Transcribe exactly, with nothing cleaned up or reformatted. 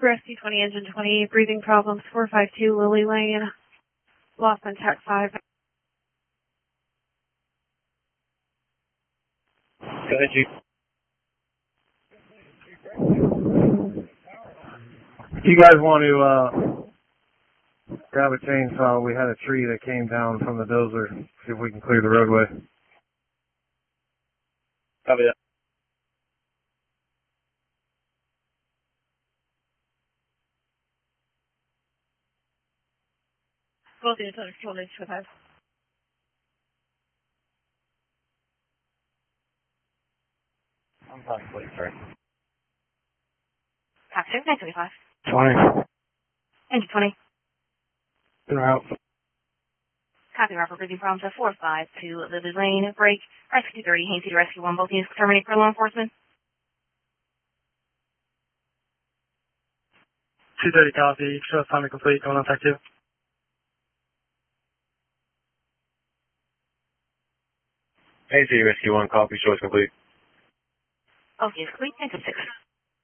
Rescue twenty, engine twenty, breathing problems, four five two Lily Lane, lost on Tech five. Go ahead, Chief. If you guys want to uh, grab a chainsaw, we had a tree that came down from the dozer. See if we can clear the roadway. Copy that. Both units under control, nine two five. I'm fine, please, sir. Taxi, nine two five. twenty. Engine twenty. In route. Copy, Roper, breathing problems at four five two Lily Lane, break, Rescue two thirty, Haines City Rescue one, both units terminate for law enforcement. two thirty copy, show time to complete, going on tech two. Haines City Rescue one, copy, show is complete. Both units complete, nine two six.